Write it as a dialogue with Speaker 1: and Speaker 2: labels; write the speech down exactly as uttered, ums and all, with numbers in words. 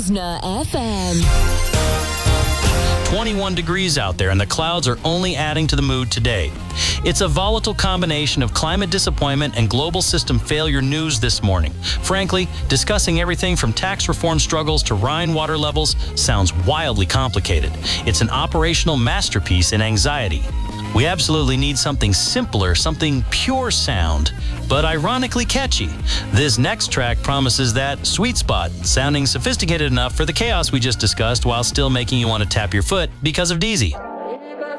Speaker 1: Listener F M.
Speaker 2: twenty-one degrees out there, and the clouds are only adding to the mood today. It's a volatile combination of climate disappointment and global system failure news this morning. Frankly, discussing everything from tax reform struggles to Rhine water levels sounds wildly complicated. It's an operational masterpiece in anxiety. We absolutely need something simpler, something pure sound, but ironically catchy. This next track promises that sweet spot, sounding sophisticated enough for the chaos we just discussed while still making you want to tap your foot because of Deezy.